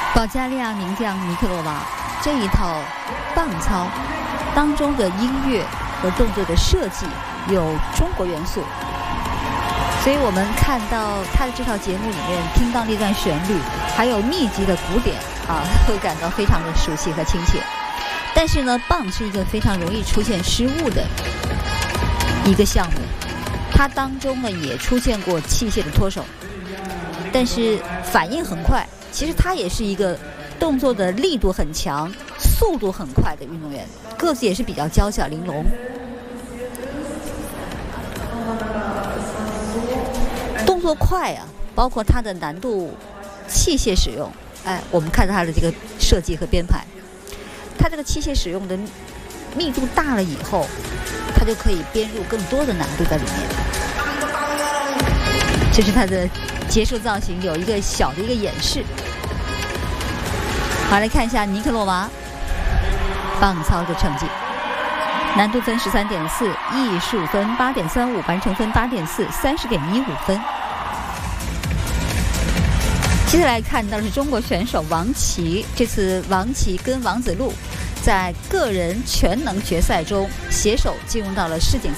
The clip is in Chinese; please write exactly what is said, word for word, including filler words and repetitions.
保加利亚名将尼克罗娃这一套棒操当中的音乐和动作的设计有中国元素，所以我们看到他的这套节目里面听到那段旋律还有密集的鼓点啊，会感到非常的熟悉和亲切。但是呢，棒是一个非常容易出现失误的一个项目，它当中呢也出现过器械的脱手，但是反应很快，其实他也是一个动作的力度很强速度很快的运动员，个子也是比较娇小玲珑，动作快啊，包括他的难度器械使用，哎，我们看到他的这个设计和编排，他这个器械使用的密度大了以后，他就可以编入更多的难度在里面。这是他的结束造型，有一个小的一个演示。好，来看一下尼克罗娃棒操的成绩，难度分十三点四，艺术分八点三五，完成分八点四，三十点一五分。接下来看到的是中国选手王琦，这次王琦跟王子路在个人全能决赛中携手进入到了世锦